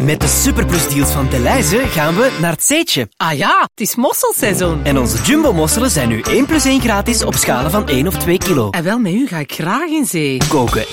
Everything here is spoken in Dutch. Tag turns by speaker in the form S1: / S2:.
S1: Met de superplusdeals van Delhaize gaan we naar het Zeetje.
S2: Ah ja, het is mosselseizoen.
S1: En onze jumbo-mosselen zijn nu 1 + 1 gratis op schalen van 1 of 2 kilo.
S2: En wel, met u ga ik graag in zee.
S1: Koken